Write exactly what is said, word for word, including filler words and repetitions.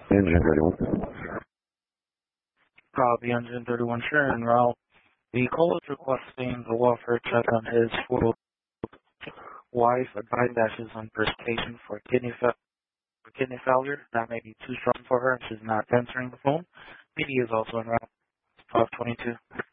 Engine thirty-one. Copy Engine thirty-one, sure, en route. The caller is requesting a welfare check on his photo wife. Advised that she's on prestation for kidney, fa- for kidney failure. That may be too strong for her and she's not answering the phone. P D is also en route. twelve twenty-two.